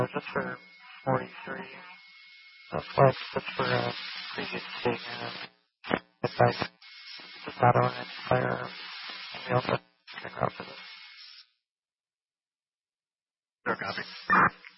Just for 43. Flex, just for a previous statement. If I just not on it, fire email to check out for this. Sure, copy.